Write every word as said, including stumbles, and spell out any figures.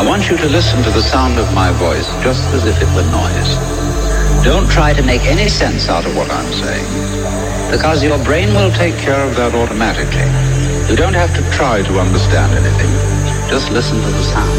I want you to listen to the sound of my voice just as if it were noise. Don't try to make any sense out of what I'm saying, because your brain will take care of that automatically. You don't have to try to understand anything. Just listen to the sound.